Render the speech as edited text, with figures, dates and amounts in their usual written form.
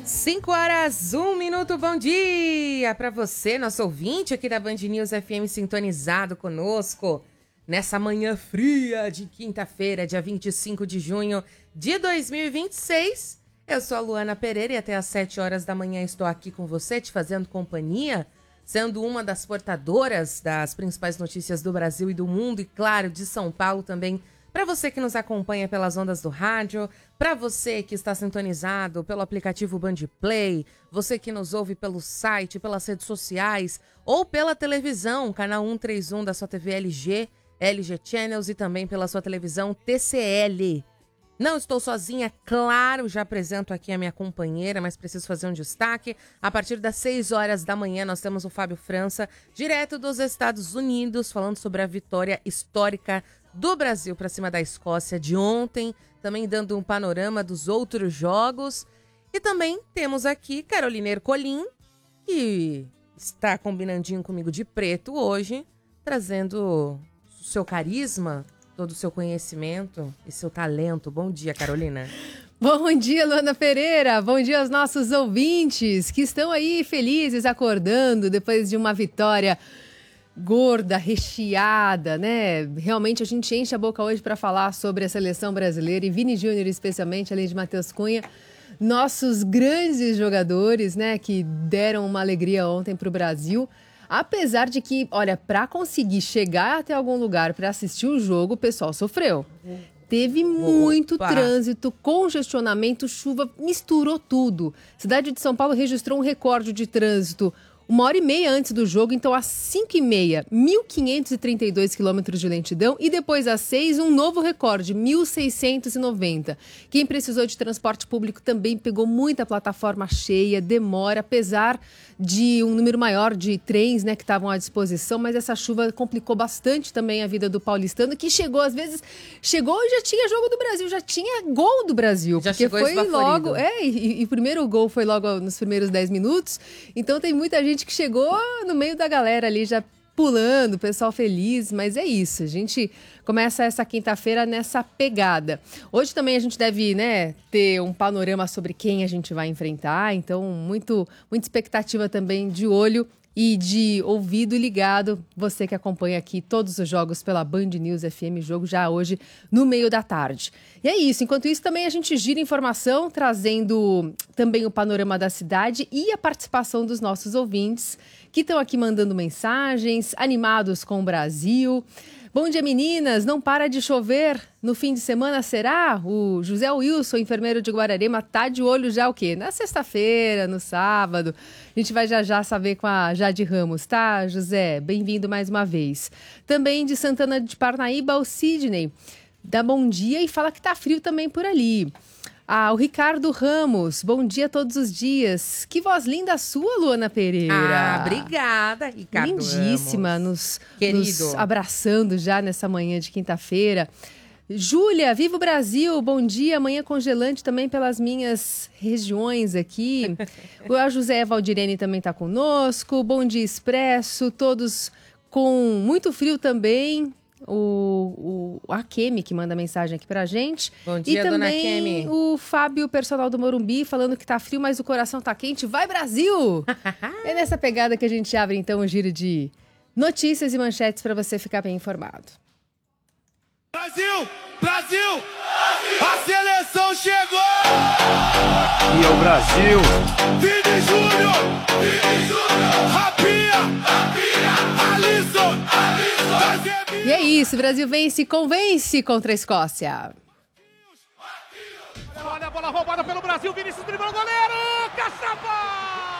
5 horas, 1 minuto, bom dia para você, nosso ouvinte aqui da Band News FM, sintonizado conosco nessa manhã fria de quinta-feira, dia 25 de junho de 2026. Eu sou a Luana Pereira e até às 7 horas da manhã estou aqui com você, te fazendo companhia, sendo uma das portadoras das principais notícias do Brasil e do mundo e, claro, de São Paulo também. Para você que nos acompanha pelas ondas do rádio, para você que está sintonizado pelo aplicativo Band Play, você que nos ouve pelo site, pelas redes sociais ou pela televisão, canal 131 da sua TV LG, LG Channels e também pela sua televisão TCL. Não estou sozinha, claro, já apresento aqui a minha companheira, mas preciso fazer um destaque. A partir das 6 horas da manhã nós temos o Fábio França, direto dos Estados Unidos, falando sobre a vitória histórica do Brasil para cima da Escócia de ontem, também dando um panorama dos outros jogos. E também temos aqui Carolina Ercolim, que está combinandinho comigo de preto hoje, trazendo o seu carisma, todo o seu conhecimento e seu talento. Bom dia, Carolina. Bom dia, Luana Pereira. Bom dia aos nossos ouvintes que estão aí felizes, acordando depois de uma vitória gorda, recheada, né? Realmente a gente enche a boca hoje para falar sobre a seleção brasileira e Vini Júnior especialmente, além de Matheus Cunha, nossos grandes jogadores, né? Que deram uma alegria ontem para o Brasil. Apesar de que, olha, para conseguir chegar até algum lugar para assistir o jogo, o pessoal sofreu. Teve muito trânsito, congestionamento, chuva, misturou tudo. Cidade de São Paulo registrou um recorde de trânsito 1h30 antes do jogo, então às 5h30, 1.532 quilômetros de lentidão e depois às 6, um novo recorde, 1.690. Quem precisou de transporte público também pegou muita plataforma cheia, demora, apesar de um número maior de trens, né, que estavam à disposição, mas essa chuva complicou bastante também a vida do paulistano, que chegou, às vezes, chegou e já tinha jogo do Brasil, já tinha gol do Brasil. Já porque chegou foi esbaforido. logo, e o primeiro gol foi logo nos primeiros 10 minutos, então tem muita gente que chegou no meio da galera ali já pulando, pessoal feliz, mas é isso, a gente começa essa quinta-feira nessa pegada. Hoje também a gente deve, né, ter um panorama sobre quem a gente vai enfrentar, então muita expectativa também de olho e de ouvido ligado, você que acompanha aqui todos os jogos pela Band News FM, jogo já hoje no meio da tarde. E é isso, enquanto isso também a gente gira informação, trazendo também o panorama da cidade e a participação dos nossos ouvintes, que estão aqui mandando mensagens, animados com o Brasil. Bom dia, meninas, não para de chover no fim de semana, será? O José Wilson, enfermeiro de Guararema, tá de olho já o quê? Na sexta-feira, no sábado. A gente vai já saber com a Jade Ramos, tá, José? Bem-vindo mais uma vez. Também de Santana de Parnaíba, o Sidney dá bom dia e fala que tá frio também por ali. O Ricardo Ramos, bom dia todos os dias. Que voz linda a sua, Luana Pereira. Obrigada, Ricardo lindíssima, Ramos. nos abraçando já nessa manhã de quinta-feira. Júlia, viva o Brasil, bom dia, manhã congelante também pelas minhas regiões aqui. O José Valdirene também está conosco, bom dia Expresso, todos com muito frio também. A Kemi que manda mensagem aqui pra gente. Bom dia, e também dona Kemi. O Fábio, personal do Morumbi, falando que tá frio, mas o coração tá quente. Vai, Brasil! É nessa pegada que a gente abre, então, um giro de notícias e manchetes para você ficar bem informado. Brasil! Brasil! A seleção chegou! E é o Brasil! Vini Júnior! Vini Júnior! Rapinha! Rapinha! Alisson! E é isso, o Brasil vence e convence contra a Escócia. Olha a bola roubada pelo Brasil, Vinícius driblou o goleiro! Caçapa!